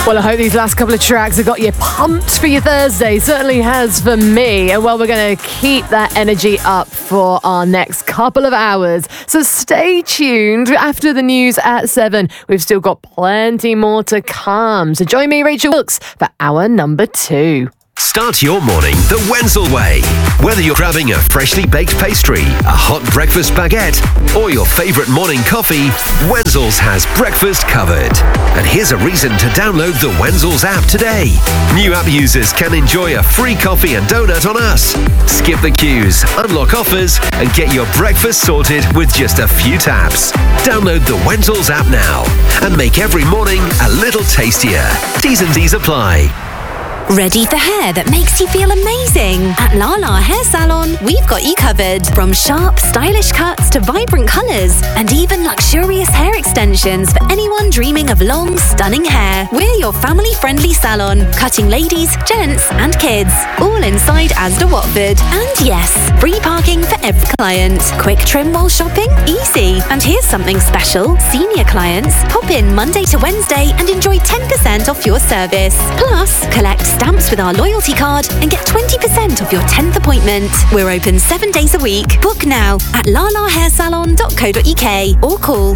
Well, I hope these last couple of tracks have got you pumped for your Thursday. Certainly has for me. And well, we're going to keep that energy up for our next couple of hours. So stay tuned. After the news at 7, we've still got plenty more to come. So join me, Rachel Wilkes, for hour number 2. Start your morning the Wenzel way. Whether you're grabbing a freshly baked pastry, a hot breakfast baguette, or your favourite morning coffee, Wenzel's has breakfast covered. And here's a reason to download the Wenzel's app today. New app users can enjoy a free coffee and donut on us. Skip the queues, unlock offers, and get your breakfast sorted with just a few taps. Download the Wenzel's app now and make every morning a little tastier. T's and D's apply. Ready for hair that makes you feel amazing? At Lala Hair Salon, we've got you covered. From sharp, stylish cuts to vibrant colours, and even luxurious hair extensions for anyone dreaming of long, stunning hair. We're your family-friendly salon, cutting ladies, gents, and kids. All inside Asda Watford. And yes, free parking for every client. Quick trim while shopping? Easy. And here's something special. Senior clients, pop in Monday to Wednesday and enjoy 10% off your service. Plus, collect stamps with our loyalty card and get 20% off your 10th appointment. We're open 7 days a week. Book now at lalahairsalon.co.uk or call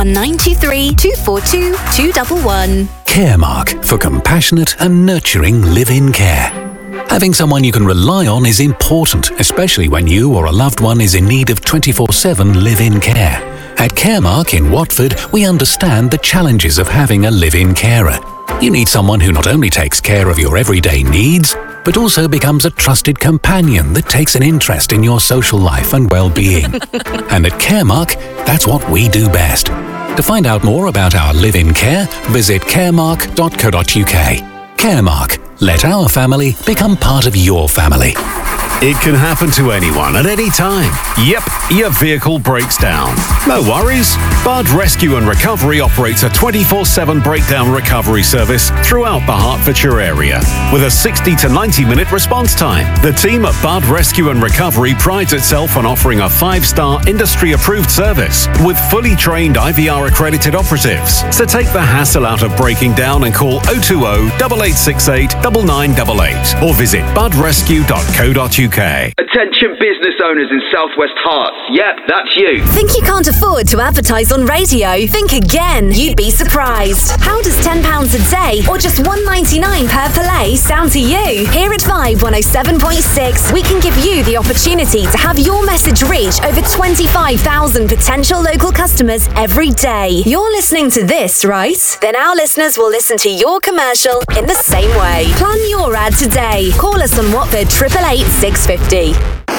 01923 242 211. Caremark, for compassionate and nurturing live-in care. Having someone you can rely on is important, especially when you or a loved one is in need of 24/7 live-in care. At Caremark in Watford, we understand the challenges of having a live-in carer. You need someone who not only takes care of your everyday needs, but also becomes a trusted companion that takes an interest in your social life and well-being. And at Caremark, that's what we do best. To find out more about our live-in care, visit caremark.co.uk. Caremark. Let our family become part of your family. It can happen to anyone at any time. Yep, your vehicle breaks down. No worries. Bud Rescue and Recovery operates a 24/7 breakdown recovery service throughout the Hertfordshire area with a 60 to 90-minute response time. The team at Bud Rescue and Recovery prides itself on offering a 5-star industry-approved service with fully trained IVR-accredited operatives. So take the hassle out of breaking down and call 020 8868 9988 or visit budrescue.co.uk. Attention business owners in Southwest Herts. Yep, that's you. Think you can't afford to advertise on radio? Think again. You'd be surprised. How does £10 a day or just $1.99 per play sound to you? Here at Vibe 107.6, we can give you the opportunity to have your message reach over 25,000 potential local customers every day. You're listening to this, right? Then our listeners will listen to your commercial in the same way. Plan your ad today. Call us on Watford 888 650.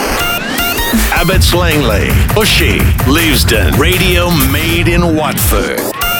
Abbots Langley, Bushy, Leavesden, radio made in Watford.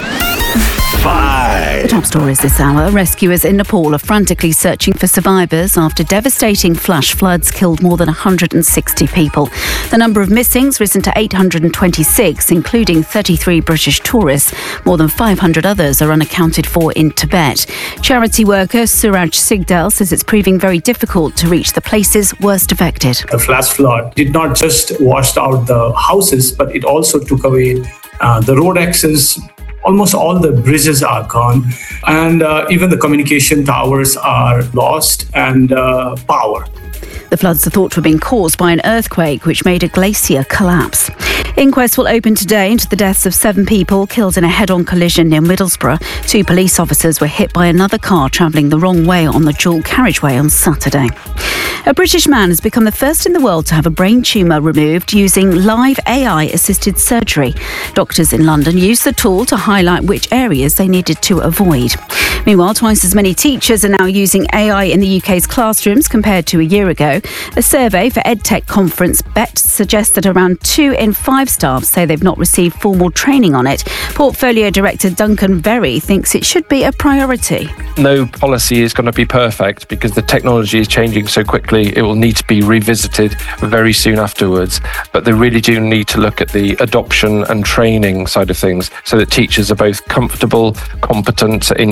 The top stories this hour. Rescuers in Nepal are frantically searching for survivors after devastating flash floods killed more than 160 people. The number of missings risen to 826, including 33 British tourists. More than 500 others are unaccounted for in Tibet. Charity worker Suraj Sigdal says it's proving very difficult to reach the places worst affected. The flash flood did not just wash out the houses, but it also took away the road access. Almost all the bridges are gone, and even the communication towers are lost, and power. The floods are thought to have been caused by an earthquake which made a glacier collapse. Inquests will open today into the deaths of 7 people killed in a head-on collision near Middlesbrough. 2 police officers were hit by another car travelling the wrong way on the dual carriageway on Saturday. A British man has become the first in the world to have a brain tumour removed using live AI-assisted surgery. Doctors in London used the tool to highlight which areas they needed to avoid. Meanwhile, twice as many teachers are now using AI in the UK's classrooms compared to a year ago. A survey for EdTech conference BET suggests that around 2 in 5 staff say they've not received formal training on it. Portfolio Director Duncan Berry thinks it should be a priority. No policy is going to be perfect because the technology is changing so quickly. It will need to be revisited very soon afterwards. But they really do need to look at the adoption and training side of things so that teachers are both comfortable, competent in using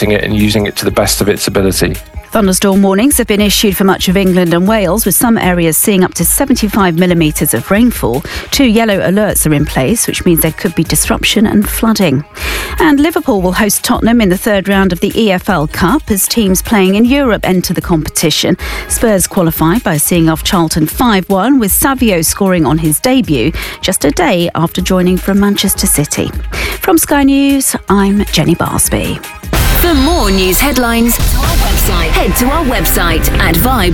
exploiting it and using it to the best of its ability. Thunderstorm warnings have been issued for much of England and Wales, with some areas seeing up to 75 millimetres of rainfall. 2 yellow alerts are in place, which means there could be disruption and flooding. And Liverpool will host Tottenham in the third round of the EFL Cup as teams playing in Europe enter the competition. Spurs qualified by seeing off Charlton 5-1, with Savio scoring on his debut just a day after joining from Manchester City. From Sky News, I'm Jenny Barsby. For more news headlines, head to our website at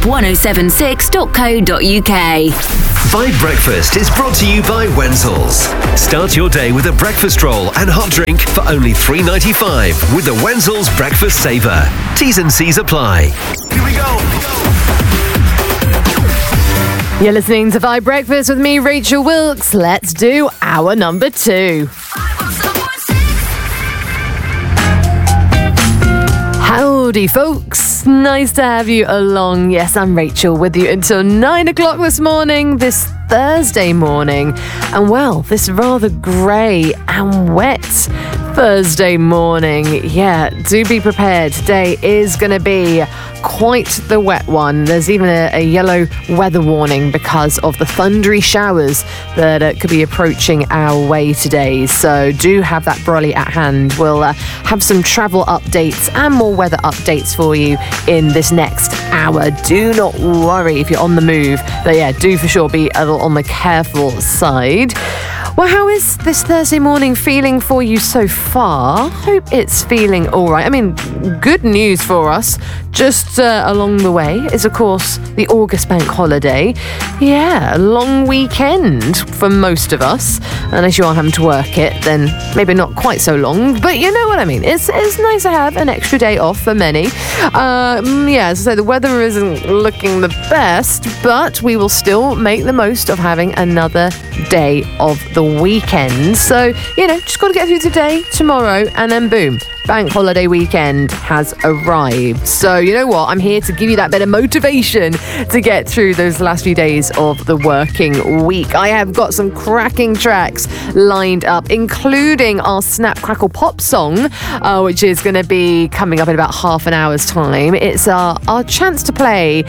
vibe1076.co.uk. Vibe Breakfast is brought to you by Wenzels. Start your day with a breakfast roll and hot drink for only $3.95 with the Wenzels Breakfast Saver. T's and C's apply. Here we go. You're listening to Vibe Breakfast with me, Rachel Wilkes. Let's do hour number 2. Howdy, folks. Nice to have you along. Yes, I'm Rachel with you until 9 o'clock this morning, this Thursday morning. And well, this rather grey and wet Thursday morning. Yeah, do be prepared. Today is going to be quite the wet one. There's even a yellow weather warning because of the thundery showers that could be approaching our way today. So do have that brolly at hand. We'll have some travel updates and more weather updates for you in this next hour. Do not worry if you're on the move. But yeah, do for sure be a little on the careful side. Well, how is this Thursday morning feeling for you so far? Hope it's feeling all right. I mean, good news for us just along the way is, of course, the August bank holiday. Yeah, a long weekend for most of us. Unless you are having to work it, then maybe not quite so long. But you know what I mean. It's nice to have an extra day off for many. Yeah, as I say, the weather isn't looking the best, but we will still make the most of having another day of the weekend. So, you know, just got to get through today, tomorrow, and then boom, bank holiday weekend has arrived. So, you know what? I'm here to give you that bit of motivation to get through those last few days of the working week. I have got some cracking tracks lined up, including our Snap Crackle Pop song, which is going to be coming up in about half an hour's time. It's our chance to play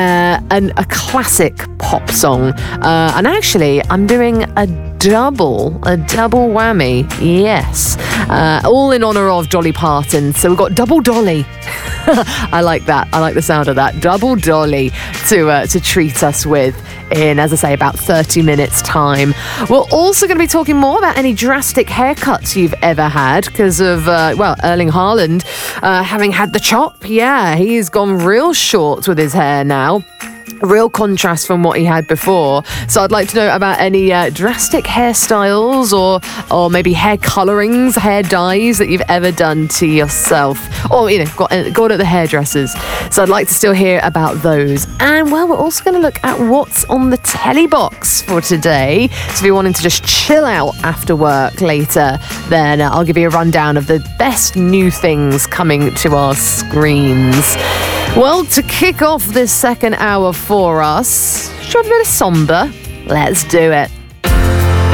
a classic pop song. And actually, I'm doing a double whammy. Yes. All in honour of Dolly Parton. So we've got Double Dolly. I like that. I like the sound of that. Double Dolly to treat us with in, as I say, about 30 minutes time. We're also going to be talking more about any drastic haircuts you've ever had because of, Erling Haaland having had the chop. Yeah, he's gone real short with his hair now. Real contrast from what he had before. So I'd like to know about any drastic hairstyles or maybe hair colourings, hair dyes that you've ever done to yourself, or, you know, got at the hairdressers. So I'd like to still hear about those. And well, we're also going to look at what's on the telly box for today. So if you're wanting to just chill out after work later, then I'll give you a rundown of the best new things coming to our screens. Well, to kick off this second hour for us, should we have a bit of sombre? Let's do it.